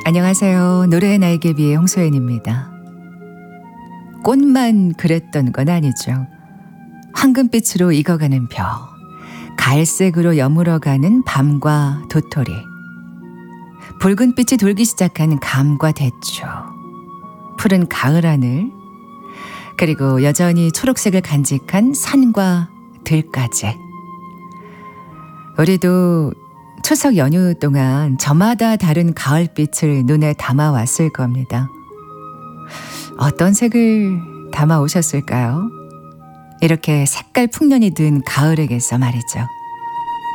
안녕하세요. 노래의 날개비의 홍소연입니다. 꽃만 그랬던 건 아니죠. 황금빛으로 익어가는 벼, 갈색으로 여물어가는 밤과 도토리, 붉은빛이 돌기 시작한 감과 대추, 푸른 가을 하늘, 그리고 여전히 초록색을 간직한 산과 들까지. 우리도 추석 연휴 동안 저마다 다른 가을빛을 눈에 담아왔을 겁니다. 어떤 색을 담아오셨을까요? 이렇게 색깔 풍년이 든 가을에게서 말이죠.